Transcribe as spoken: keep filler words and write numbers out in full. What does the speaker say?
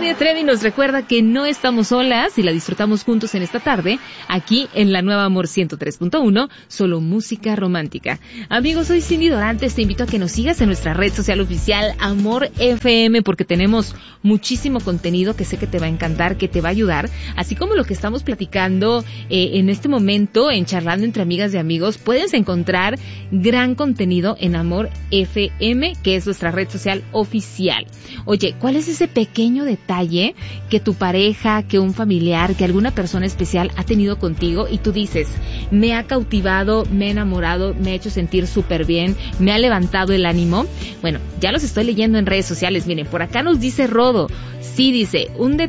Gloria Trevi nos recuerda que no estamos solas y la disfrutamos juntos en esta tarde, aquí en la Nueva Amor ciento tres punto uno, solo música romántica. Amigos, soy Cindy Dorantes, te invito a que nos sigas en nuestra red social oficial Amor F M, porque tenemos muchísimo contenido que sé que te va a encantar, que te va a ayudar, así como lo que estamos platicando eh, en este momento, en Charlando entre Amigas y Amigos. Puedes encontrar gran contenido en Amor F M, que es nuestra red social oficial. Oye, ¿cuál es ese pequeño detalle que tu pareja, que un familiar, que alguna persona especial ha tenido contigo y tú dices, me ha cautivado, me ha enamorado, me ha hecho sentir súper bien, me ha levantado el ánimo? Bueno, ya los estoy leyendo en redes sociales. Miren, por acá nos dice Rodo, sí, dice, un detalle